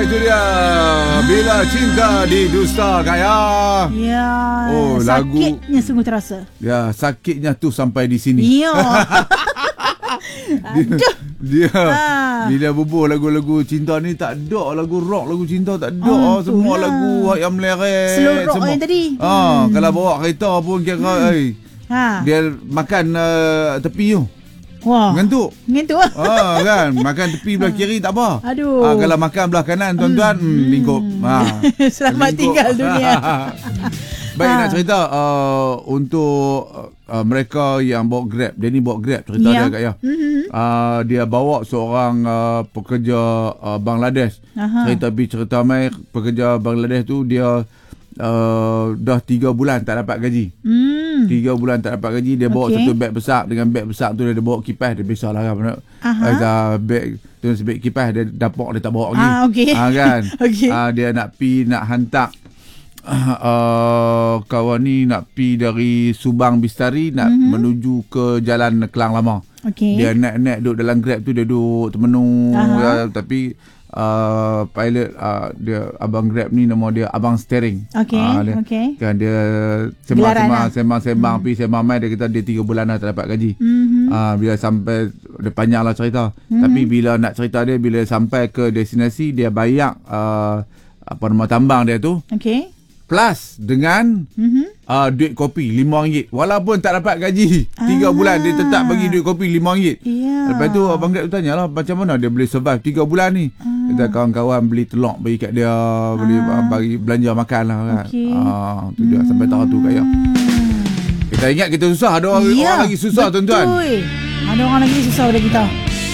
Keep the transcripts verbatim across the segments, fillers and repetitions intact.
itu dia. Bila Cinta Didustakan ya. Ya. Oh, lagu sakitnya sungguh terasa. Ya, sakitnya tu sampai di sini. Ya. dia, dia Ah. bila bubuh lagu-lagu cinta ni tak ada lagu rock, lagu cinta tak ada. Oh, Semua itulah. lagu yang meleret. Slow rock semua. yang tadi. Ah, Hmm. kalau bawa kereta pun kira Hmm. eh, Ha. dia makan uh, tepi tu. Wah. Ngantuk. Ngantuk. Ah kan, makan tepi belah kiri tak apa. Aduh. Ah, kalau makan belah kanan tuan-tuan, hmm. hmm, lingkup. Ah. Selamat lingkup. tinggal dunia. Baik, Ah. nak cerita uh, untuk uh, mereka yang bawa Grab. Dia ni bawa Grab cerita Ya. dia Kak ya. Mhm. Uh, dia bawa seorang uh, pekerja uh, Bangladesh. Aha. Cerita bi cerita mai pekerja Bangladesh tu dia uh, dah tiga bulan tak dapat gaji. Hmm. Tiga bulan tak dapat gaji. Dia bawa Okey. satu beg besar. Dengan beg besar tu dia, dia bawa kipas. Dia biasalah kan. Aha. Uh, beg tu sebeg kipas dia dapur dia tak bawa lagi. Ah, okey. Ah, kan. Okey. Ah, dia nak pi nak hantar uh, uh, kawan ni nak pi dari Subang Bistari nak Mhm. menuju ke Jalan Kelang Lama. Okey. Dia naik-naik duduk dalam Grab tu, dia duduk termenung ya, Aha. tapi uh, pilot uh, dia abang Grab ni nama dia Abang Steering. Okey, Ah, dia, okey. kan dia Gelaran sembang-sembang lah. sembang-sembang hmm. pi sembang mai dia kata dia tiga bulan dah tak dapat gaji. Mhm. Ah, bila sampai dia panjang lah cerita. Mhm. Tapi bila nak cerita dia bila sampai ke destinasi dia bayar uh, apa nama tambang dia tu Okey. plus dengan Mhm. uh, duit kopi lima ringgit. Walaupun tak dapat gaji tiga Ah. bulan dia tetap bagi duit kopi lima ringgit. Ya. Lepas tu abang Grab tu tanyalah macam mana dia boleh survive tiga bulan ni. Ah. Kita kawan-kawan beli telur bagi kat dia, beli Ah. bagi belanja makan lah kan. Okey. Ah, tu dia sampai tahu tu kaya. Kita ingat kita susah, ada orang, Ya, orang lagi susah betul. tuan-tuan. Ada orang lagi susah daripada kita.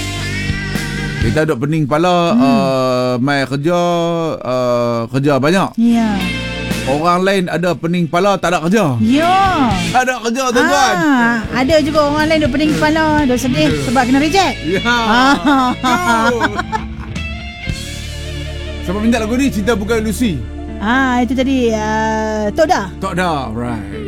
Kita duduk pening kepala hmm. uh, mai kerja uh, kerja banyak. Ya. Orang lain ada pening kepala tak ada kerja. Ya. Tak ada kerja tuan-tuan. Ah, ada juga orang lain duk pening kepala, duk sedih sebab kena reject. Ya. Ah. Siapa minta lagu ni? Cinta Bukan Lucy. Ah, itu tadi uh, Tok Dah. Tak ada. Right.